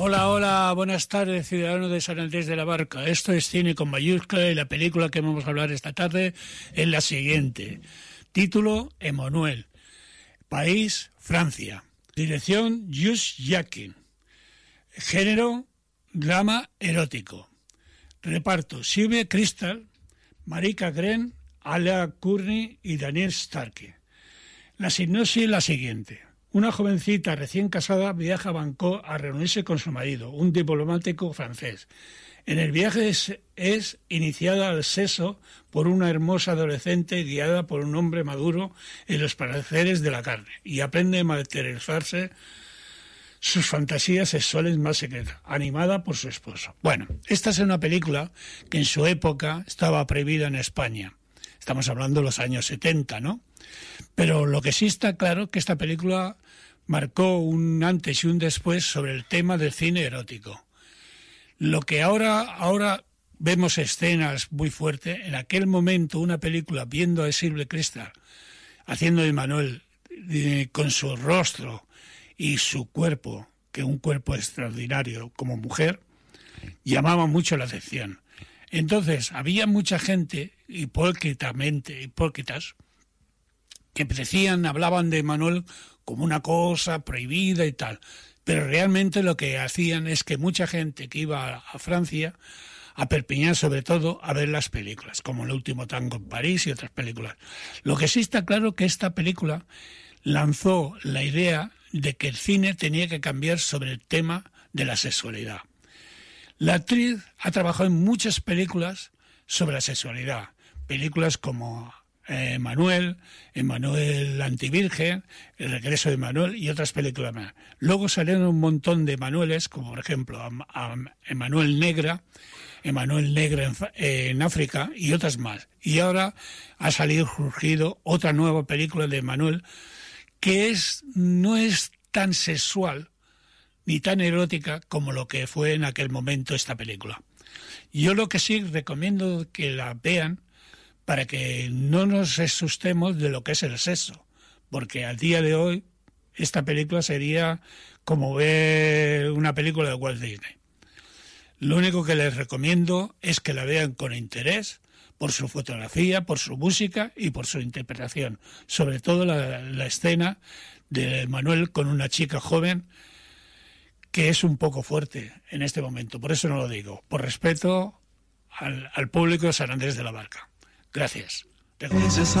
Hola, hola, buenas tardes, ciudadanos de San Andrés de la Barca. Esto es Cine con mayúscula y la película que vamos a hablar esta tarde es la siguiente. Título, Emmanuel. País, Francia. Dirección, Jules Jacquin. Género, drama erótico. Reparto, Sylvie Kristel, Marika Gren, Alia Courtney y Daniel Starke. La sinopsis es la siguiente. Una jovencita recién casada viaja a Bangkok a reunirse con su marido, un diplomático francés. En el viaje es iniciada al sexo por una hermosa adolescente guiada por un hombre maduro en los placeres de la carne y aprende a materializarse sus fantasías sexuales más secretas, animada por su esposo. Bueno, esta es una película que en su época estaba prohibida en España. Estamos hablando de los años 70, ¿no? Pero lo que sí está claro es que esta película marcó un antes y un después sobre el tema del cine erótico. Lo que ahora vemos escenas muy fuertes, en aquel momento una película viendo a Sylvie Kristel haciendo de Emmanuel con su rostro y su cuerpo, que es un cuerpo extraordinario como mujer, llamaba mucho la atención. Entonces, había mucha gente, hipócritas, que hablaban de Emmanuel como una cosa prohibida y tal. Pero realmente lo que hacían es que mucha gente que iba a Francia, a Perpiñán sobre todo, a ver las películas, como El último tango en París y otras películas. Lo que sí está claro que esta película lanzó la idea de que el cine tenía que cambiar sobre el tema de la sexualidad. La actriz ha trabajado en muchas películas sobre la sexualidad, películas como Emmanuel la Antivirgen, El regreso de Emmanuel y otras películas más. Luego salieron un montón de Emmanueles, como por ejemplo a Emmanuel Negra en África y otras más. Y ahora ha surgido otra nueva película de Emmanuel que no es tan sexual ni tan erótica como lo que fue en aquel momento esta película. Yo lo que sí recomiendo que la vean para que no nos asustemos de lo que es el sexo, porque al día de hoy esta película sería como ver una película de Walt Disney. Lo único que les recomiendo es que la vean con interés por su fotografía, por su música y por su interpretación, sobre todo la escena de Emmanuel con una chica joven que es un poco fuerte en este momento. Por eso no lo digo, por respeto al público de San Andrés de la Barca. Gracias.